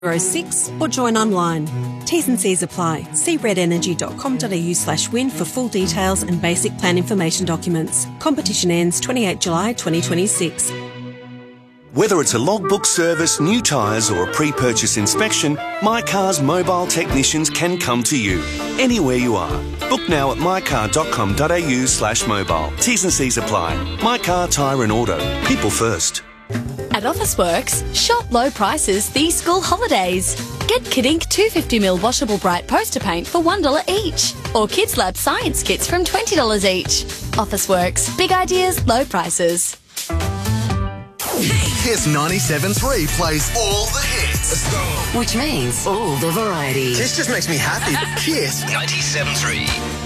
06 or join online. T's and C's apply. See redenergy.com.au/win for full details and basic plan information documents. Competition ends 28 July 2026. Whether it's a logbook service, new tyres or a pre-purchase inspection, My Car's mobile technicians can come to you, anywhere you are. Book now at mycar.com.au/mobile. T's and C's apply. My Car Tyre and Auto. People first. At Officeworks, shop low prices these school holidays. Get Kid Ink 250ml washable bright poster paint for $1 each. Or Kids Lab science kits from $20 each. Officeworks, big ideas, low prices. Kiss 97.3 plays all the hits. Let's go. Which means all the variety. This just makes me happy. Kiss 97.3.